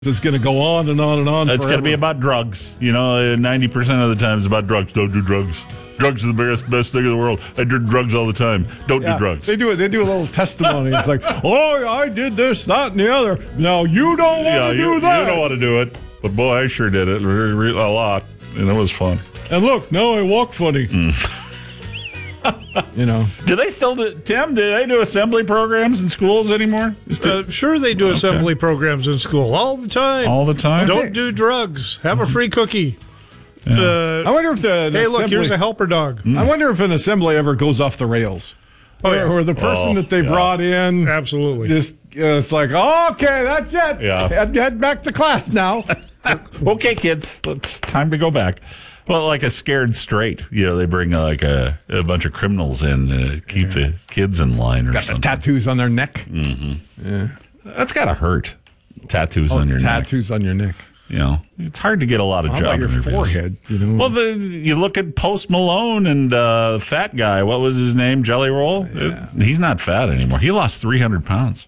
It's going to go on and on and on. It's going to be about drugs. 90% of the time it's about drugs. Don't do drugs. Drugs are the best thing in the world. I do drugs all the time. Don't do drugs. They do a little testimony. It's like, oh, I did this, that, and the other. No, you don't want to do that. You don't want to do it. But boy, I sure did it a lot, and it was fun. And look, now I walk funny. Do they still do, Tim, do they do assembly programs in schools anymore? Sure, they do assembly programs in school all the time. All the time? Don't do drugs. Have a free cookie. Yeah. I wonder if look, here's a helper dog. I wonder if an assembly ever goes off the rails. Or the person that they brought in. Absolutely. Just it's like, okay, that's it. Yeah. Head back to class now. Okay, kids, it's time to go back. Well, like a scared straight, they bring like a bunch of criminals in to keep the kids in line or something. Got the tattoos on their neck. Mm-hmm. Yeah, that's gotta hurt. Tattoos on your neck. Tattoos on your neck. It's hard to get a lot of job your interviews. Forehead. Well, you look at Post Malone and fat guy. What was his name? Jelly Roll. Yeah. He's not fat anymore. He lost 300 pounds.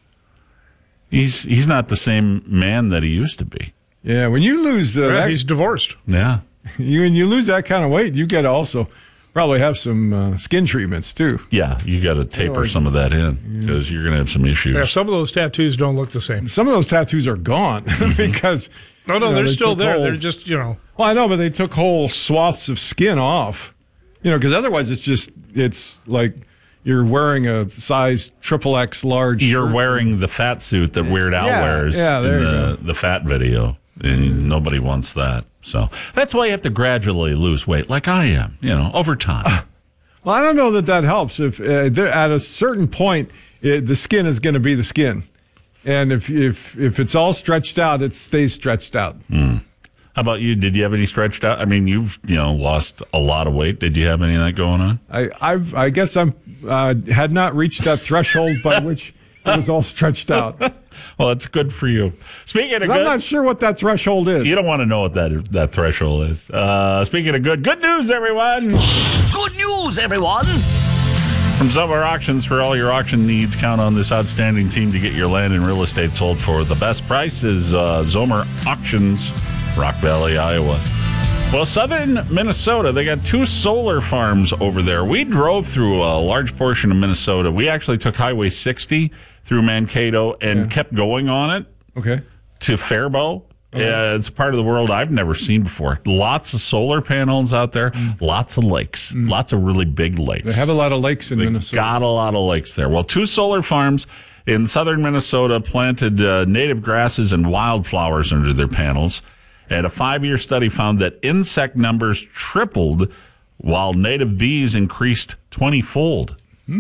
He's not the same man that he used to be. Yeah, when you lose he's divorced. Yeah. When you lose that kind of weight, you got to also probably have some skin treatments, too. Yeah, you got to taper some of that in because you're going to have some issues. Yeah, some of those tattoos don't look the same. Some of those tattoos are gone because... No, they're still there. They're just, Well, I know, but they took whole swaths of skin off, because otherwise it's like you're wearing a size XXX large You're shirt. Wearing the fat suit that Weird Al wears in the fat video. And nobody wants that. So that's why you have to gradually lose weight, like I am, over time. Well, I don't know that helps. If at a certain point, the skin is going to be the skin. And if it's all stretched out, it stays stretched out. How about you? Did you have any stretched out? I mean, you've lost a lot of weight. Did you have any of that going on? I guess I'm had not reached that threshold by which it was all stretched out. Well, it's good for you. Speaking of good, I'm not sure what that threshold is. You don't want to know what that threshold is. Speaking of good news, everyone. Good news, everyone. From Zomer Auctions, for all your auction needs, count on this outstanding team to get your land and real estate sold for the best prices. Zomer Auctions, Rock Valley, Iowa. Well, southern Minnesota, they got 2 solar farms over there. We drove through a large portion of Minnesota. We actually took Highway 60 through Mankato and kept going on it to Faribault. Okay. It's a part of the world I've never seen before. Lots of solar panels out there, lots of lakes, lots of really big lakes. They have a lot of lakes in Minnesota. Got a lot of lakes there. Well, 2 solar farms in southern Minnesota planted native grasses and wildflowers under their panels. And a 5-year study found that insect numbers tripled while native bees increased 20-fold.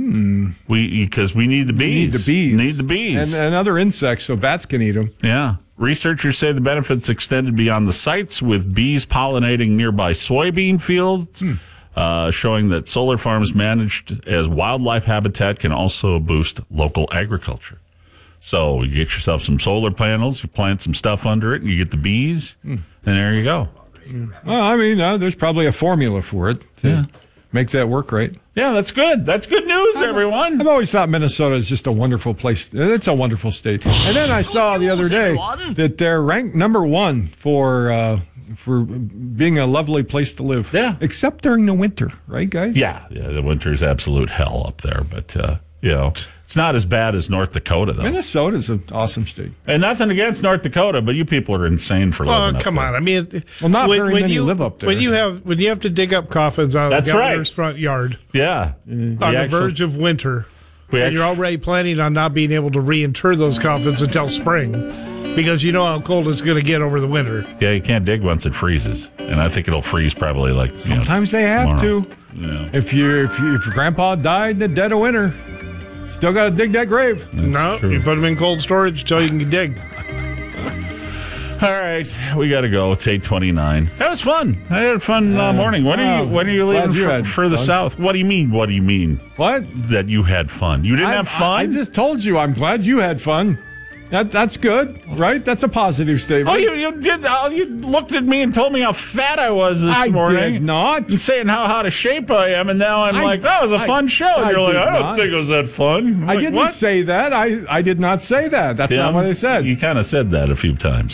Because we need the bees. Need the bees. And other insects, so bats can eat them. Yeah. Researchers say the benefits extended beyond the sites, with bees pollinating nearby soybean fields, showing that solar farms managed as wildlife habitat can also boost local agriculture. So you get yourself some solar panels, you plant some stuff under it, and you get the bees, and there you go. Well, I mean, there's probably a formula for it to make that work right. Yeah, that's good. That's good news, everyone. I've always thought Minnesota is just a wonderful place. It's a wonderful state. And then I saw the other day that they're ranked number 1 for being a lovely place to live. Yeah. Except during the winter, right, guys? Yeah, the winter's absolute hell up there, but it's not as bad as North Dakota, though. Minnesota's an awesome state. And nothing against North Dakota, but you people are insane for living up there. Oh, come on. I mean, not very many live up there. When you have to dig up coffins out of the governor's front yard. Yeah. On the verge of winter. And you're already planning on not being able to reinter those coffins until spring because you know how cold it's going to get over the winter. Yeah, you can't dig once it freezes. And I think it'll freeze probably like sometimes they have tomorrow. To. Yeah. If your grandpa died in the dead of winter, still got to dig that grave. That's true. You put them in cold storage until you can dig. All right, we got to go. It's 8:29. That was fun. I had a fun morning. When are you leaving for the South? What do you mean? What do you mean? What? That you had fun? You didn't have fun? I just told you. I'm glad you had fun. That's good, right? That's a positive statement. Oh, you did. You looked at me and told me how fat I was this morning. I did not. And saying how out of shape I am, and now I'm like, "Oh, it was a fun show." And you're like, "I don't think it was that fun." I didn't say that. I did not say that. That's not what I said. You kind of said that a few times.